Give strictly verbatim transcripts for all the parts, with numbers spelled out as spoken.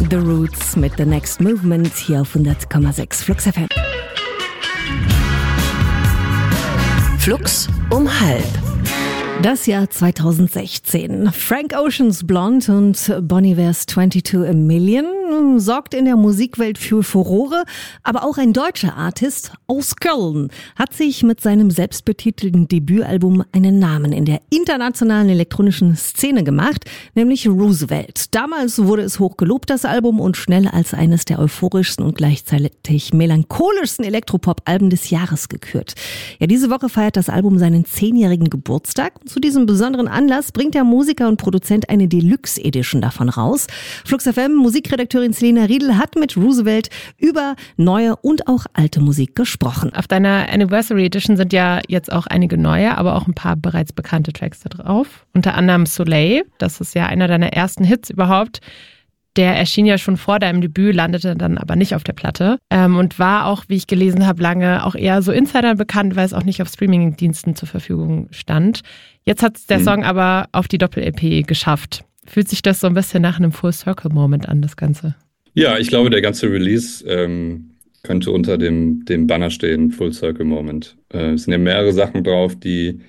The Roots mit The Next Movement hier auf hundert Komma sechs Flux F M. Flux um halb. Das Jahr zweitausendsechzehn. Frank Ocean's Blonde und Bon Iver's zweiundzwanzig a Million sorgt in der Musikwelt für Furore, aber auch ein deutscher Artist aus Köln hat sich mit seinem selbstbetitelten Debütalbum einen Namen in der internationalen elektronischen Szene gemacht, nämlich Roosevelt. Damals wurde es hoch gelobt, das Album, und schnell als eines der euphorischsten und gleichzeitig melancholischsten Elektropop-Alben des Jahres gekürt. Ja, diese Woche feiert das Album seinen zehnjährigen Geburtstag. Zu diesem besonderen Anlass bringt der Musiker und Produzent eine Deluxe Edition davon raus. Flux F M Musikredakteurin Selena Riedel hat mit Roosevelt über neue und auch alte Musik gesprochen. Auf deiner Anniversary Edition sind ja jetzt auch einige neue, aber auch ein paar bereits bekannte Tracks da drauf. Unter anderem Soleil, das ist ja einer deiner ersten Hits überhaupt. Der erschien ja schon vor deinem Debüt, landete dann aber nicht auf der Platte ähm, und war auch, wie ich gelesen habe, lange auch eher so Insidern bekannt, weil es auch nicht auf Streaming-Diensten zur Verfügung stand. Jetzt hat der mhm. Song aber auf die Doppel-L P geschafft. Fühlt sich das so ein bisschen nach einem Full-Circle-Moment an, das Ganze? Ja, ich glaube, der ganze Release ähm, könnte unter dem, dem Banner stehen, Full-Circle-Moment. Äh, es sind ja mehrere Sachen drauf, die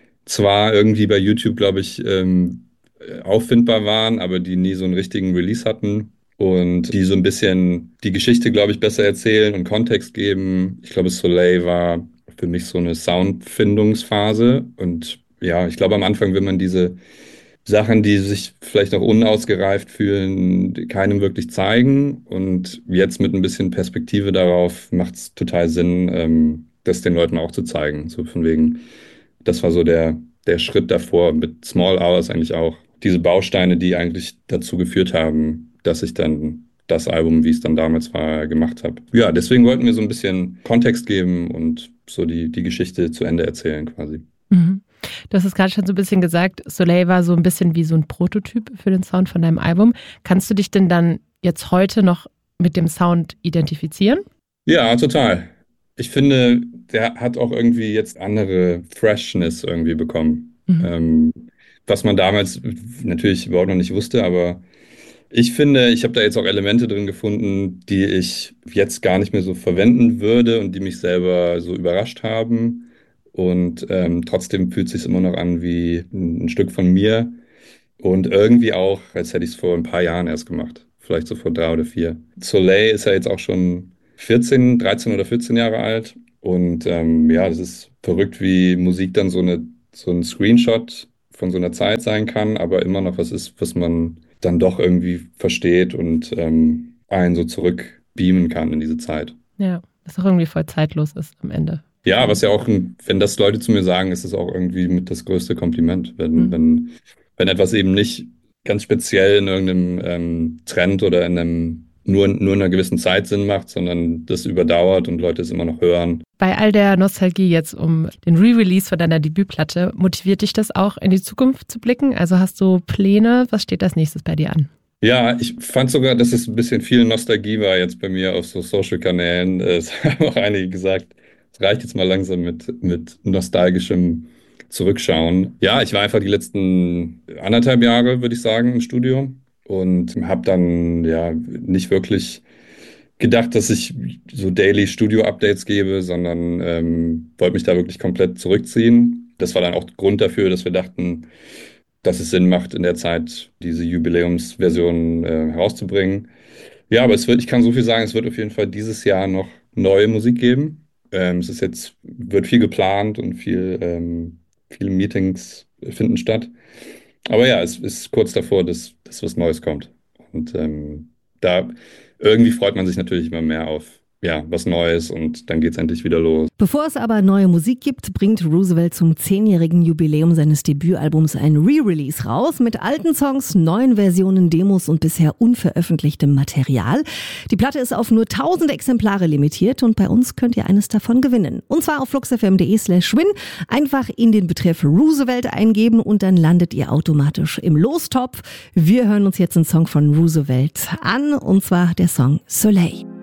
zwar irgendwie bei YouTube, glaube ich, ähm, auffindbar waren, aber die nie so einen richtigen Release hatten und die so ein bisschen die Geschichte, glaube ich, besser erzählen und Kontext geben. Ich glaube, Soleil war für mich so eine Soundfindungsphase und ja, ich glaube, am Anfang will man diese Sachen, die sich vielleicht noch unausgereift fühlen, keinem wirklich zeigen, und jetzt mit ein bisschen Perspektive darauf macht es total Sinn, ähm, das den Leuten auch zu zeigen. So von wegen, das war so der, der Schritt davor, mit Small Hours eigentlich auch. Diese Bausteine, die eigentlich dazu geführt haben, dass ich dann das Album, wie es dann damals war, gemacht habe. Ja, deswegen wollten wir so ein bisschen Kontext geben und so die, die Geschichte zu Ende erzählen quasi. Mhm. Du hast es gerade schon so ein bisschen gesagt, Soleil war so ein bisschen wie so ein Prototyp für den Sound von deinem Album. Kannst du dich denn dann jetzt heute noch mit dem Sound identifizieren? Ja, total. Ich finde, der hat auch irgendwie jetzt andere Freshness irgendwie bekommen. Mhm. Ähm, was man damals natürlich überhaupt noch nicht wusste, aber ich finde, ich habe da jetzt auch Elemente drin gefunden, die ich jetzt gar nicht mehr so verwenden würde und die mich selber so überrascht haben. Und ähm, trotzdem fühlt es sich immer noch an wie ein, ein Stück von mir und irgendwie auch, als hätte ich es vor ein paar Jahren erst gemacht. Vielleicht so vor drei oder vier. Soleil ist ja jetzt auch schon vierzehn, dreizehn oder vierzehn Jahre alt. Und ähm, ja, das ist verrückt, wie Musik dann so, eine, so ein Screenshot von so einer Zeit sein kann, aber immer noch was ist, was man dann doch irgendwie versteht und ähm, einen so zurückbeamen kann in diese Zeit. Ja, was auch irgendwie voll zeitlos ist am Ende. Ja, was ja auch, wenn das Leute zu mir sagen, ist es auch irgendwie mit das größte Kompliment, wenn, mhm. wenn, wenn etwas eben nicht ganz speziell in irgendeinem ähm, Trend oder in einem nur, nur in einer gewissen Zeit Sinn macht, sondern das überdauert und Leute es immer noch hören. Bei all der Nostalgie jetzt um den Re-Release von deiner Debütplatte, motiviert dich das auch in die Zukunft zu blicken? Also hast du Pläne? Was steht als nächstes bei dir an? Ja, ich fand sogar, dass es ein bisschen viel Nostalgie war jetzt bei mir auf so Social-Kanälen. Es haben auch einige gesagt, es reicht jetzt mal langsam mit, mit nostalgischem Zurückschauen. Ja, ich war einfach die letzten anderthalb Jahre, würde ich sagen, im Studio und habe dann ja nicht wirklich gedacht, dass ich so Daily Studio-Updates gebe, sondern ähm, wollte mich da wirklich komplett zurückziehen. Das war dann auch Grund dafür, dass wir dachten, dass es Sinn macht, in der Zeit diese Jubiläumsversion äh, herauszubringen. Ja, aber es wird, ich kann so viel sagen, es wird auf jeden Fall dieses Jahr noch neue Musik geben. Ähm, es ist jetzt, wird viel geplant und viel, ähm, viele Meetings finden statt. Aber ja, es ist kurz davor, dass, dass was Neues kommt. Und ähm, da irgendwie freut man sich natürlich immer mehr auf ja, was Neues und dann geht's endlich wieder los. Bevor es aber neue Musik gibt, bringt Roosevelt zum zehnjährigen Jubiläum seines Debütalbums ein Re-Release raus mit alten Songs, neuen Versionen, Demos und bisher unveröffentlichtem Material. Die Platte ist auf nur tausend Exemplare limitiert und bei uns könnt ihr eines davon gewinnen. Und zwar auf fluxfm.de slash win. Einfach in den Betreff Roosevelt eingeben und dann landet ihr automatisch im Lostopf. Wir hören uns jetzt einen Song von Roosevelt an und zwar der Song Soleil.